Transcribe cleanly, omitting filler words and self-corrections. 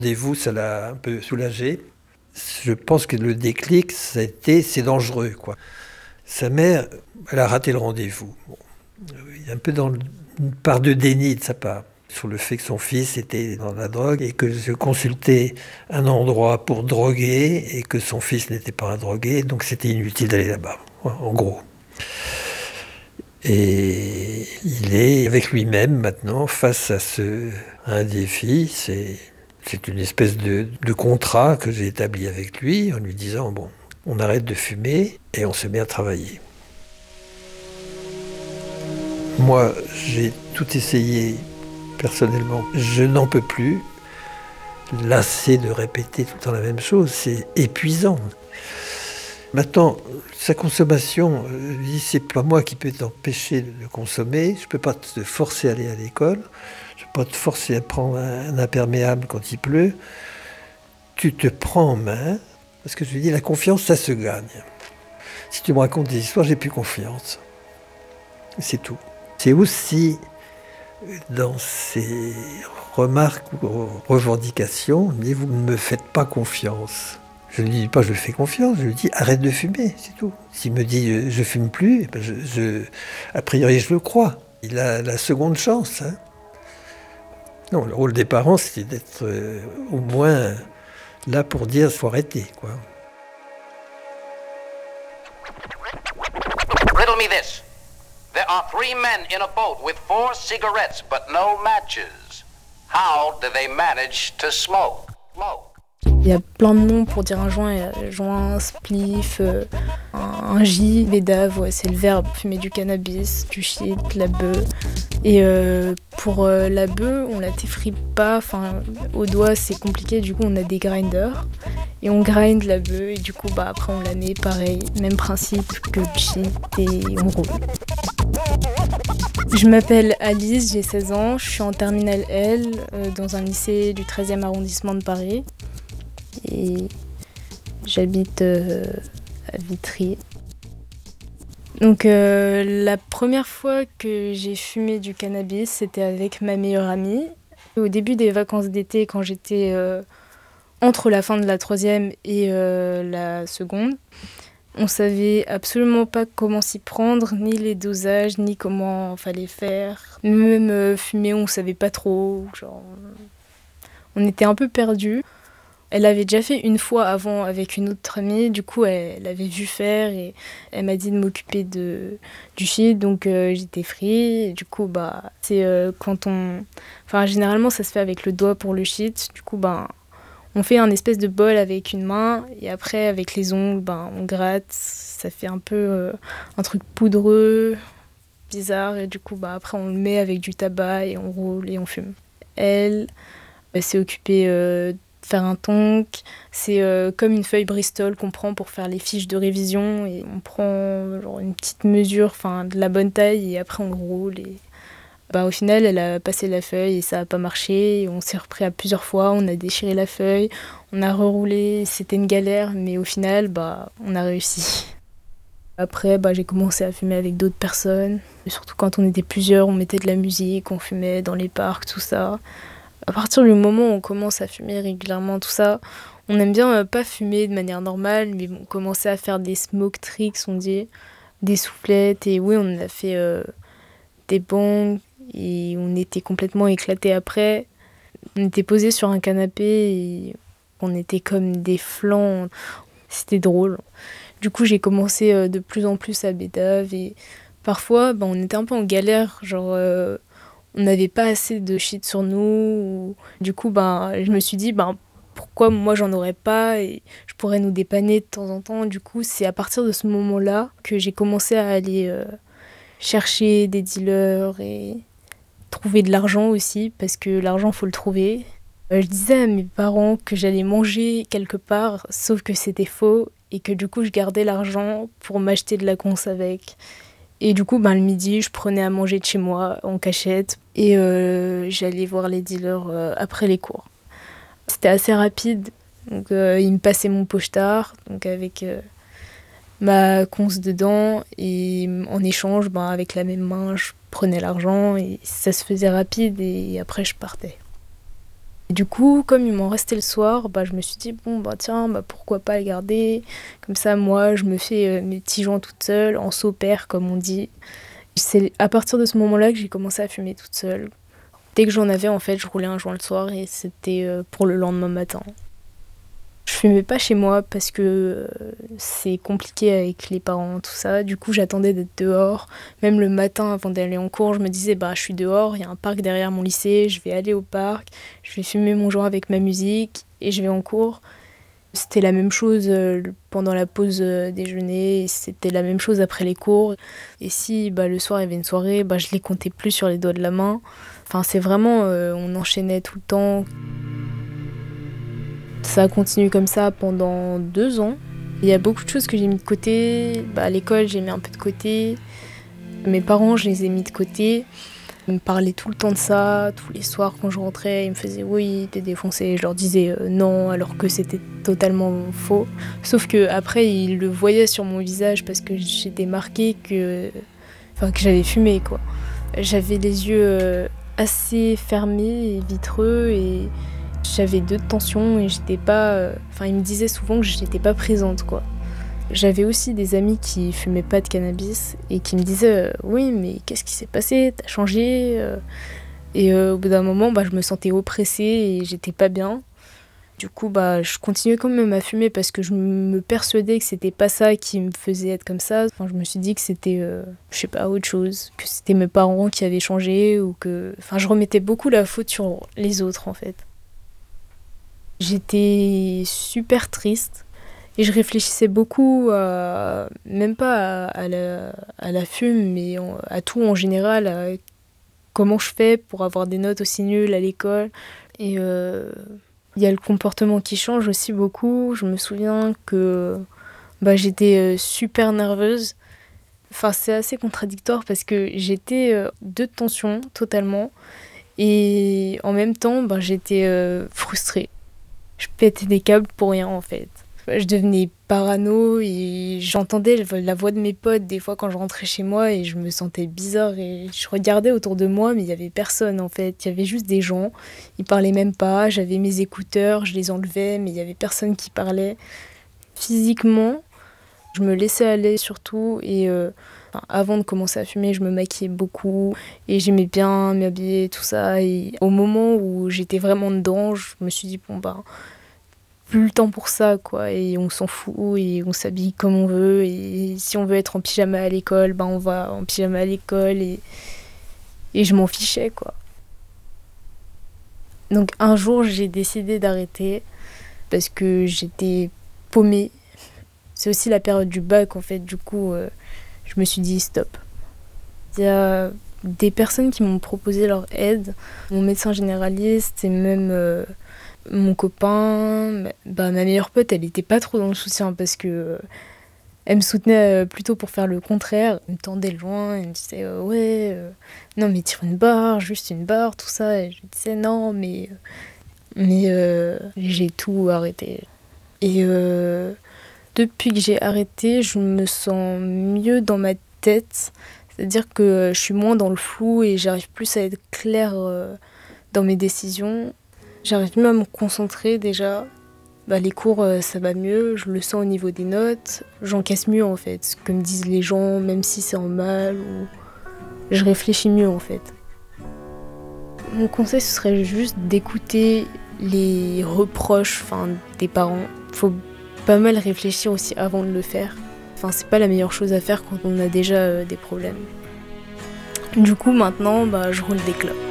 Rendez-vous, ça l'a un peu soulagé. Je pense que le déclic, ça a été, c'est dangereux, quoi. Sa mère, elle a raté le rendez-vous. Bon, il y a un peu une part de déni de sa part sur le fait que son fils était dans la drogue et que je consultais un endroit pour droguer et que son fils n'était pas un drogué, donc c'était inutile d'aller là-bas, en gros. Et il est avec lui-même maintenant face à un défi. C'est une espèce de contrat que j'ai établi avec lui en lui disant, bon, on arrête de fumer et on se met à travailler. Moi, j'ai tout essayé personnellement. Je n'en peux plus. Lassé de répéter tout le temps la même chose, c'est épuisant. Maintenant, sa consommation, c'est pas moi qui peux t'empêcher de consommer. Je peux pas te forcer à aller à l'école. Je peux pas te forcer à prendre un imperméable quand il pleut. Tu te prends en main, parce que je lui dis, la confiance, ça se gagne. Si tu me racontes des histoires, j'ai plus confiance. C'est tout. C'est aussi dans ses remarques ou revendications, il me dit, vous ne me faites pas confiance. Je ne lui dis pas je lui fais confiance, je lui dis arrête de fumer, c'est tout. S'il me dit je fume plus, ben a priori je le crois. Il a la seconde chance. Hein. Non, le rôle des parents, c'est d'être au moins là pour dire qu'il faut arrêter, quoi. Riddle me this. There are 3 men in a boat with 4 cigarettes but no matches. How do they manage to smoke? Il y a plein de noms pour dire un joint. Il y a joint, spliff, un J, bédave, ouais, c'est le verbe. Fumer du cannabis, du shit, la bœuf. Et pour la bœuf, on la t'effrite pas. Enfin, au doigt, c'est compliqué. Du coup, on a des grinders. Et on grind la bœuf. Et du coup, après, on la met pareil. Même principe que le shit. Et on roule. Je m'appelle Alice, j'ai 16 ans. Je suis en terminale L dans un lycée du 13e arrondissement de Paris. Et j'habite à Vitry. Donc la première fois que j'ai fumé du cannabis, c'était avec ma meilleure amie. Au début des vacances d'été, quand j'étais entre la fin de la 3e et la seconde, on savait absolument pas comment s'y prendre, ni les dosages, ni comment fallait faire. Même fumer, on savait pas trop. Genre, on était un peu perdus. Elle avait déjà fait une fois avant avec une autre amie, du coup elle avait vu faire et elle m'a dit de m'occuper du shit, donc j'étais free. Et du coup c'est quand on... Enfin généralement ça se fait avec le doigt pour le shit, du coup on fait un espèce de bol avec une main et après avec les ongles on gratte, ça fait un peu un truc poudreux, bizarre et du coup après on le met avec du tabac et on roule et on fume. Elle s'est occupée faire un tonk, c'est comme une feuille Bristol qu'on prend pour faire les fiches de révision et on prend genre une petite mesure, de la bonne taille et après on le roule et au final elle a passé la feuille et ça a pas marché, on s'est repris à plusieurs fois, on a déchiré la feuille, on a reroulé, c'était une galère mais au final on a réussi. Après j'ai commencé à fumer avec d'autres personnes, et surtout quand on était plusieurs, on mettait de la musique, on fumait dans les parcs, tout ça. À partir du moment où on commence à fumer régulièrement, tout ça, on aime bien pas fumer de manière normale, mais on commençait à faire des smoke tricks, on dit, des soufflettes, et oui, on a fait des bangs, et on était complètement éclatés après. On était posés sur un canapé, et on était comme des flancs, c'était drôle. Du coup, j'ai commencé de plus en plus à bédave, et parfois, on était un peu en galère, genre... on n'avait pas assez de shit sur nous. Du coup, je me suis dit, pourquoi moi j'en aurais pas et je pourrais nous dépanner de temps en temps. Du coup, c'est à partir de ce moment-là que j'ai commencé à aller chercher des dealers et trouver de l'argent aussi, parce que l'argent, faut le trouver. Je disais à mes parents que j'allais manger quelque part, sauf que c'était faux et que du coup, je gardais l'argent pour m'acheter de la conce avec. Et du coup, le midi, je prenais à manger de chez moi en cachette et j'allais voir les dealers après les cours. C'était assez rapide, donc ils me passaient mon pochetard, donc avec ma conce dedans et en échange, avec la même main, je prenais l'argent et ça se faisait rapide et après je partais. Du coup, comme il m'en restait le soir, je me suis dit, tiens, pourquoi pas le garder. Comme ça, moi, je me fais mes petits joints toute seule, en saupère, comme on dit. C'est à partir de ce moment-là que j'ai commencé à fumer toute seule. Dès que j'en avais, en fait, je roulais un joint le soir et c'était pour le lendemain matin. Je fumais pas chez moi parce que c'est compliqué avec les parents, tout ça. Du coup, j'attendais d'être dehors. Même le matin, avant d'aller en cours, je me disais, je suis dehors, il y a un parc derrière mon lycée, je vais aller au parc, je vais fumer mon joint avec ma musique et je vais en cours. C'était la même chose pendant la pause déjeuner, c'était la même chose après les cours. Et si le soir il y avait une soirée, je les comptais plus sur les doigts de la main. Enfin, c'est vraiment, on enchaînait tout le temps. Ça a continué comme ça pendant 2 ans. Il y a beaucoup de choses que j'ai mis de côté. À l'école, j'ai mis un peu de côté. Mes parents, je les ai mis de côté. Ils me parlaient tout le temps de ça. Tous les soirs, quand je rentrais, ils me faisaient « oui, t'es défoncé ». Je leur disais non, alors que c'était totalement faux. Sauf qu'après, ils le voyaient sur mon visage parce que j'étais marquée que j'avais fumé, quoi. J'avais les yeux assez fermés et vitreux et j'avais 2 tensions et j'étais pas... ils me disaient souvent que j'étais pas présente, quoi. J'avais aussi des amis qui fumaient pas de cannabis et qui me disaient « oui, mais qu'est-ce qui s'est passé ? T'as changé ?» Et au bout d'un moment, je me sentais oppressée et j'étais pas bien. Du coup, je continuais quand même à fumer parce que je me persuadais que c'était pas ça qui me faisait être comme ça. Je me suis dit que c'était, autre chose, que c'était mes parents qui avaient changé ou que... je remettais beaucoup la faute sur les autres, en fait. J'étais super triste. Et je réfléchissais beaucoup, même pas à la fume, mais à tout en général, à comment je fais pour avoir des notes aussi nulles à l'école. Et il y a le comportement qui change aussi beaucoup. Je me souviens que j'étais super nerveuse. C'est assez contradictoire parce que j'étais de tension totalement. Et en même temps, j'étais frustrée. Je pétais des câbles pour rien, en fait. Je devenais parano et j'entendais la voix de mes potes des fois quand je rentrais chez moi et je me sentais bizarre et je regardais autour de moi mais il n'y avait personne en fait, il y avait juste des gens, ils parlaient même pas, j'avais mes écouteurs, je les enlevais mais il n'y avait personne qui parlait. Physiquement, je me laissais aller surtout et avant de commencer à fumer, je me maquillais beaucoup et j'aimais bien m'habiller, tout ça. Et au moment où j'étais vraiment dedans, je me suis dit plus le temps pour ça, quoi, et on s'en fout et on s'habille comme on veut et si on veut être en pyjama à l'école, on va en pyjama à l'école et je m'en fichais, quoi. Donc un jour j'ai décidé d'arrêter parce que j'étais paumée. C'est aussi la période du bac en fait, du coup je me suis dit stop. Il y a des personnes qui m'ont proposé leur aide, mon médecin généraliste et même mon copain, ma meilleure pote, elle était pas trop dans le soutien parce que elle me soutenait plutôt pour faire le contraire. Elle me tendait le joint, elle me disait non mais tire une barre, juste une barre, tout ça. Et je disais non mais j'ai tout arrêté. Et depuis que j'ai arrêté, je me sens mieux dans ma tête. C'est-à-dire que je suis moins dans le flou et j'arrive plus à être claire dans mes décisions. J'arrive mieux à me concentrer déjà. Les cours, ça va mieux, je le sens au niveau des notes. J'encaisse mieux en fait, ce que me disent les gens, même si c'est en mal. Ou... Je réfléchis mieux en fait. Mon conseil, ce serait juste d'écouter les reproches des parents. Faut pas mal réfléchir aussi avant de le faire. C'est pas la meilleure chose à faire quand on a déjà des problèmes. Du coup, maintenant, je roule des clopes.